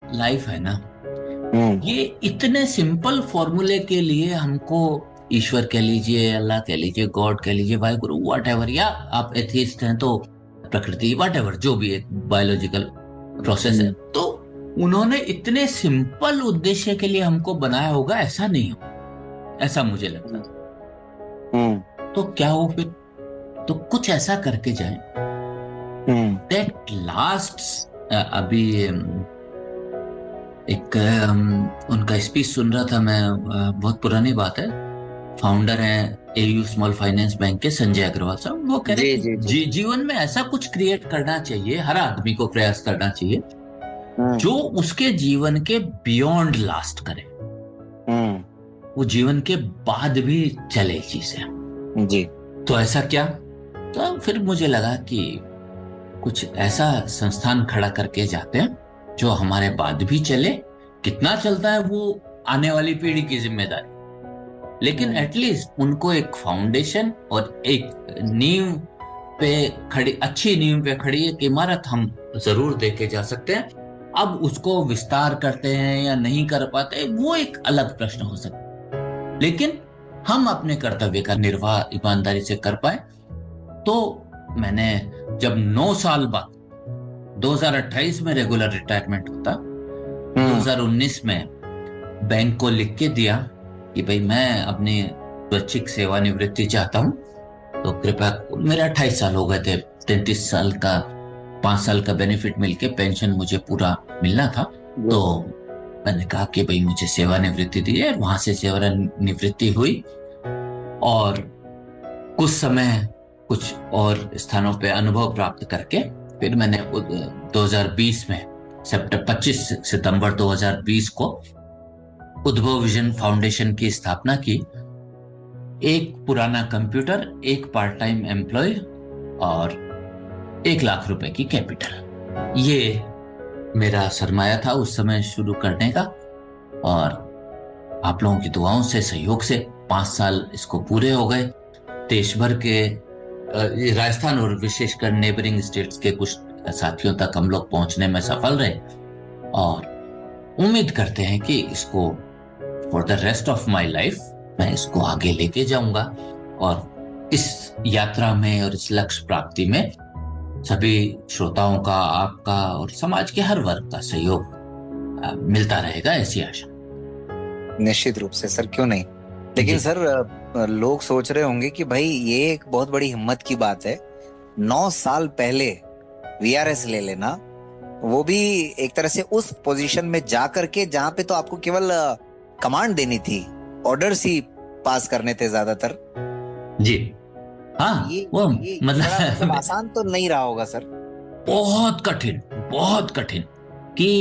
Life है ना, ये इतने सिंपल फॉर्मूले के लिए हमको ईश्वर कह लीजिए, अल्लाह कह लीजिए, गॉड कह लीजिए, वाहिगुरु, वट एवर, या आप एथिस्ट हैं तो प्रकृति, वट एवर, जो भी एक बायोलॉजिकल प्रोसेस है, तो उन्होंने इतने सिंपल उद्देश्य के लिए हमको बनाया होगा, ऐसा नहीं हो, ऐसा मुझे लगता था। तो क्या हो फिर, तो कुछ ऐसा करके जाए दैट लास्ट। अभी एक उनका स्पीच सुन रहा था मैं, बहुत पुरानी बात है, फाउंडर हैं एयू स्मॉल फाइनेंस बैंक के, संजय अग्रवाल साहब, वो कह रहे जी कि जी जी। जीवन में ऐसा कुछ क्रिएट करना चाहिए, हर आदमी को प्रयास करना चाहिए जो उसके जीवन के बियॉन्ड लास्ट करे, हम्म। वो जीवन के बाद भी चले चीजें। जी। तो ऐसा क्या, तो फिर मुझे लगा कि कुछ ऐसा संस्थान खड़ा करके जाते हैं जो हमारे बाद भी चले, कितना चलता है वो आने वाली पीढ़ी की जिम्मेदारी, लेकिन एटलीस्ट उनको एक फाउंडेशन और एक नींव पे खड़ी, अच्छी नींव पे खड़ी एक इमारत हम जरूर देके जा सकते हैं। अब उसको विस्तार करते हैं या नहीं कर पाते, वो एक अलग प्रश्न हो सकता है, लेकिन हम अपने कर्तव्य का निर्वाह ईमानदारी से कर पाए। तो मैंने जब 9 साल बाद 2028 में रेगुलर रिटायरमेंट होता, 2019 में बैंक को लिख के दिया कि भाई मैं अपनी स्वैच्छिक सेवानिवृत्ति चाहता हूं, तो कृपया, मेरे 28 साल हो गए थे, 33 साल का 5 साल का बेनिफिट मिलके पेंशन मुझे पूरा मिलना था, तो मैंने कहा कि भाई मुझे सेवानिवृत्ति दी है। वहां से सेवानिवृत्ति हुई और कुछ समय कुछ और स्थानों पे अनुभव प्राप्त करके फिर मैंने 2020 में, 25 सितंबर 2020 को उद्भव विजन फाउंडेशन की स्थापना की। एक पुराना कंप्यूटर, एक पार्ट टाइम एम्प्लॉय और 1 लाख रुपए की कैपिटल, ये मेरा सरमाया था उस समय शुरू करने का। और आप लोगों की दुआओं से, सहयोग से 5 साल इसको पूरे हो गए। देश भर के ये राजस्थान और विशेषकर नेबरिंग स्टेट्स के कुछ साथियों तक हम लोग पहुंचने में सफल रहे, और उम्मीद करते हैं कि इसको for the rest of my life मैं इसको आगे लेके जाऊंगा, और इस यात्रा में और इस लक्ष्य प्राप्ति में सभी श्रोताओं का, आपका और समाज के हर वर्ग का सहयोग मिलता रहेगा, ऐसी आशा। निश्चित रूप से सर, क्यों नहीं। लेकिन जी। सर, लोग सोच रहे होंगे कि भाई ये एक बहुत बड़ी हिम्मत की बात है, 9 साल पहले वीआरएस ले लेना, वो भी एक तरह से उस पोजीशन में जा करके जहां पे तो आपको केवल कमांड देनी थी, ऑर्डर्स ही पास करने थे ज्यादातर। जी हाँ, वो ये बड़ा मतलब मतलब आसान तो नहीं रहा होगा सर। बहुत कठिन, बहुत कठिन, कि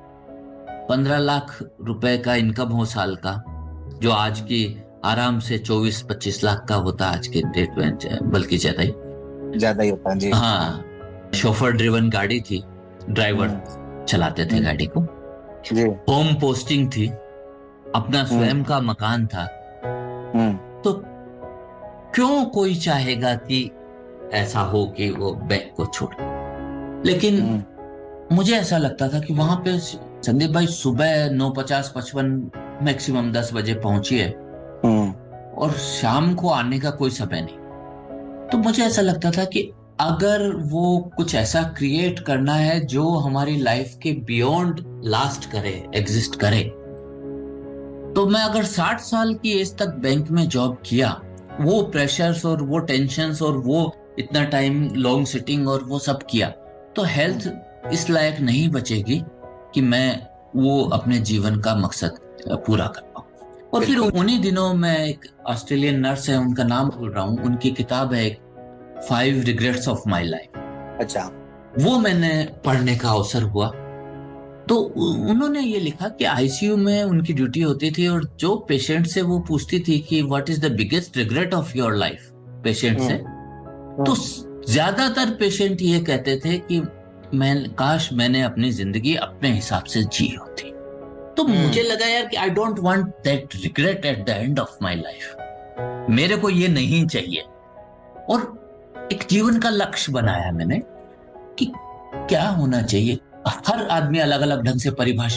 15 लाख रुपए का इनकम हो साल का, जो आज की आराम से 24-25 लाख का होता आज के डेट में, बल्कि ज्यादा ही। ज्यादा ही होता है जी। हाँ, शोफर ड्रिवन गाड़ी थी, ड्राइवर चलाते थे गाड़ी को, जी। होम पोस्टिंग थी, अपना स्वयं का मकान था। तो क्यों कोई चाहेगा कि ऐसा हो कि वो बैंक को छोड़े, लेकिन मुझे ऐसा लगता था कि वहां पे संदीप भाई सुबह 9:50-55, मैक्सिमम 10 बजे पहुंचिए, और शाम को आने का कोई समय नहीं। तो मुझे ऐसा लगता था कि अगर वो कुछ ऐसा क्रिएट करना है जो हमारी लाइफ के बियॉन्ड लास्ट करे, एग्जिस्ट करे, तो मैं अगर 60 साल की एज तक बैंक में जॉब किया, वो प्रेशर्स और वो टेंशन्स और वो इतना टाइम लॉन्ग सिटिंग और वो सब किया, तो हेल्थ इस लायक नहीं बचेगी कि मैं वो अपने जीवन का मकसद पूरा कर पाऊं। और फिर उन्हीं दिनों में एक ऑस्ट्रेलियन नर्स है, उनका नाम भूल रहा हूँ, उनकी किताब है 5 रिग्रेट्स ऑफ माई लाइफ। अच्छा। वो मैंने पढ़ने का अवसर हुआ, तो उन्होंने ये लिखा कि आईसीयू में उनकी ड्यूटी होती थी, और जो पेशेंट से वो पूछती थी कि what is the biggest regret of your life, patient से, तो ज्यादातर पेशेंट ये कहते थे कि मैं, काश मैंने अपनी जिंदगी अपने हिसाब से जी होती। तो मुझे लगा यार कि I don't want that regret at the end of my life, मेरे को ये नहीं चाहिए। और एक जीवन का लक्ष्य बनाया मैंने कि क्या होना चाहिए। हर आदमी अलग अलग ढंग से परिभाषित